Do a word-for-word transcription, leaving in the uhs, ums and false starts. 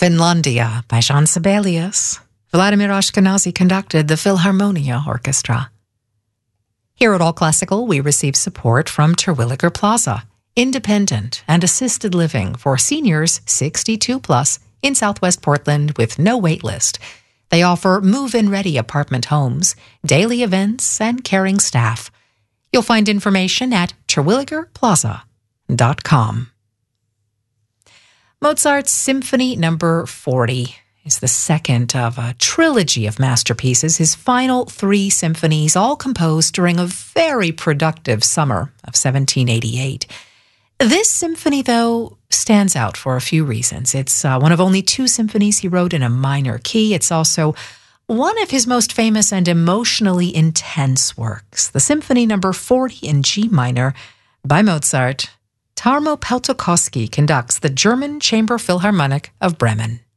Finlandia by Jean Sibelius. Vladimir Ashkenazy conducted the Philharmonia Orchestra. Here at All Classical, we receive support from Terwilliger Plaza, independent and assisted living for seniors sixty-two plus in Southwest Portland with no wait list. They offer move-in ready apartment homes, daily events, and caring staff. You'll find information at terwilliger plaza dot com. Mozart's Symphony Number forty is the second of a trilogy of masterpieces, his final three symphonies, all composed during a very productive summer of seventeen eighty-eight. This symphony, though, stands out for a few reasons. It's uh, one of only two symphonies he wrote in a minor key. It's also one of his most famous and emotionally intense works, the Symphony Number forty in G minor by Mozart. Tarmo Peltokoski conducts the German Chamber Philharmonic of Bremen.